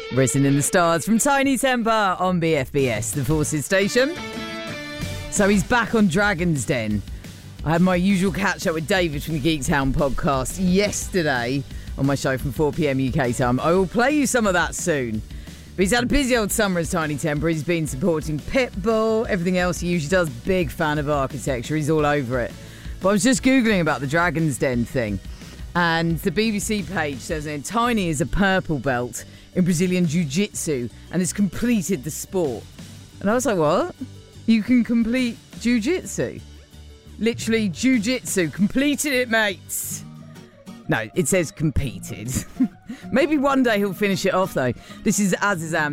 Written in the Stars from Tiny Temper on BFBS, the Forces station. So he's back on Dragon's Den. I had my usual catch-up with David from the Geek Town podcast yesterday on my show from 4pm UK time. I will play you some of that soon. But he's had a busy old summer as Tiny Temper. He's been supporting Pitbull, everything else he usually does. Big fan of architecture. He's all over it. But I was just Googling about the Dragon's Den thing. And the BBC page says Tiny is a purple belt in Brazilian Jiu-Jitsu and has completed the sport. And I was like, what? You can complete Jiu-Jitsu? Literally, Jiu-Jitsu. Completed it, mates. No, it says competed. Maybe one day he'll finish it off, though. This is Azizam.